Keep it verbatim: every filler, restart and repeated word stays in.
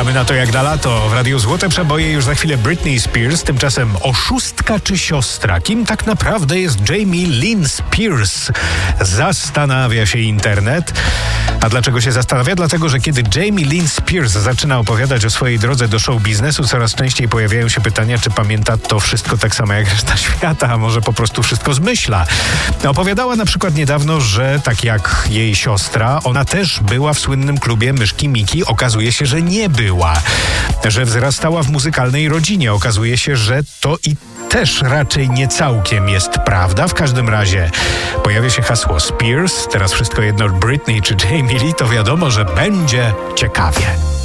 Gramy na to jak na lato. W Radiu Złote Przeboje już za chwilę Britney Spears. Tymczasem oszustka czy siostra? Kim tak naprawdę jest Jamie Lynn Spears? Zastanawia się internet. A dlaczego się zastanawia? Dlatego, że kiedy Jamie Lynn Spears zaczyna opowiadać o swojej drodze do show biznesu, coraz częściej pojawiają się pytania, czy pamięta to wszystko tak samo jak reszta świata, a może po prostu wszystko zmyśla. Opowiadała na przykład niedawno, że tak jak jej siostra, ona też była w słynnym klubie Myszki Miki. Okazuje się, że nie była. Że wzrastała w muzykalnej rodzinie. Okazuje się, że to i też raczej nie całkiem jest prawda. W każdym razie pojawia się hasło Spears, teraz wszystko jedno Britney czy Jamie Lee, to wiadomo, że będzie ciekawie.